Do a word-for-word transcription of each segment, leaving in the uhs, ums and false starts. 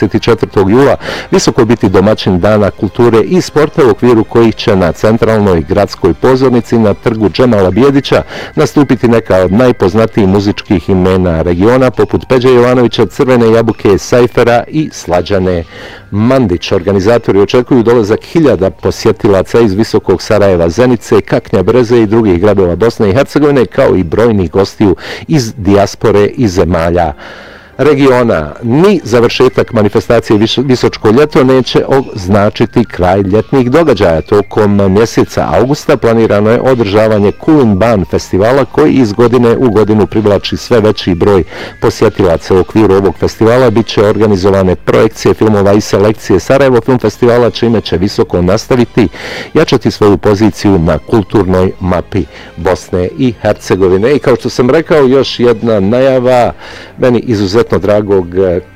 trideset četvrtog jula Visoko biti domaćin Dana kulture i sporta u okviru kojih će na centralnoj gradskoj pozornici na trgu Džemala Bijedića nastupiti neka od najpoznatijih muzičkih imena regiona poput Peđe Jovanovića, Crvene jabuke, Sajfera i Slađane Mandić. Organizatori očekuju dolazak hiljada posjetilaca iz Visokog Sarajeva, Zenice, Kaknja, Breze i drugih gradova Bosne i Hercegovine, kao i brojnih gostiju iz dijaspore i zemalja regiona. Ni završetak manifestacije Visočko ljeto neće označiti kraj ljetnih događaja. Tokom mjeseca augusta planirano je održavanje Kulin Ban festivala koji iz godine u godinu privlači sve veći broj posjetilaca. U okviru ovog festivala bit će organizovane projekcije filmova i selekcije Sarajevo Film Festivala, čime će Visoko nastaviti jačati svoju poziciju na kulturnoj mapi Bosne i Hercegovine. I kao što sam rekao, još jedna najava meni izuzetno dragog,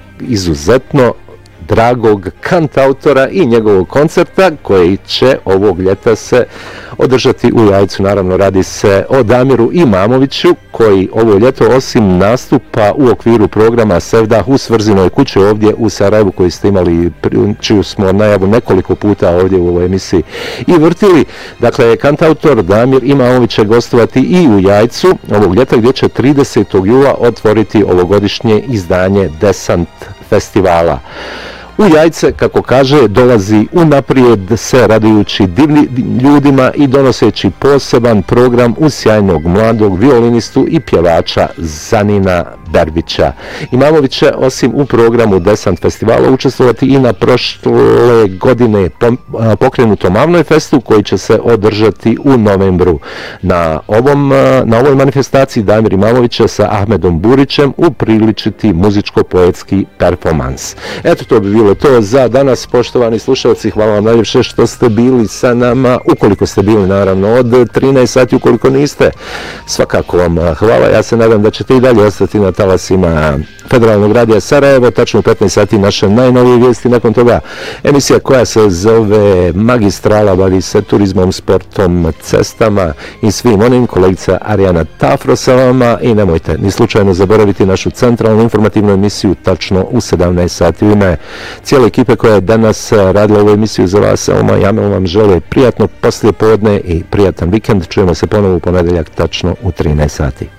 izuzetno dragog kantautora i njegovog koncerta koji će ovog ljeta se održati u Jajcu. Naravno, radi se o Damiru Imamoviću koji ovo ljeto osim nastupa u okviru programa Sevdah u Svrzinoj kući ovdje u Sarajevu, koji ste imali, čiju smo najavu nekoliko puta ovdje u ovoj emisiji i vrtili. Dakle, kantautor Damir Imamović će gostovati i u Jajcu ovog ljeta, gdje će tridesetog jula otvoriti ovogodišnje izdanje Desant festivala. U Jajce, kako kaže, dolazi unaprijed se radujući divnim ljudima i donoseći poseban program uz sjajnog mladog violinistu i pjevača Zanina Berbića. Imamović će osim u programu Desant festivala učestvovati i na prošle godine pokrenutom Avnoj festu koji će se održati u novembru. Na, ovom, na ovoj manifestaciji Damir Imamović će sa Ahmedom Burićem upriličiti muzičko-poetski performans. Eto, to bi bilo to za danas, poštovani slušalci. Hvala vam najljepše što ste bili sa nama, ukoliko ste bili naravno od trinaest sati, ukoliko niste, svakako vam hvala. Ja se nadam da ćete i dalje ostati na talasima Federalnog radija Sarajevo, tačno u petnaest sati naše najnovije vijesti, nakon toga emisija koja se zove Magistrala, bavi se turizmom, sportom, cestama i svim onim. Kolegica Arijana Tafro sa vama i nemojte ni slučajno zaboraviti našu centralnu informativnu emisiju tačno u sedamnaest sati. U ime cijele ekipe koja je danas radila ovu emisiju za vas, ja vam želim prijatno poslijepodne i prijatan vikend. Čujemo se ponovo u ponedeljak tačno u trinaest sati.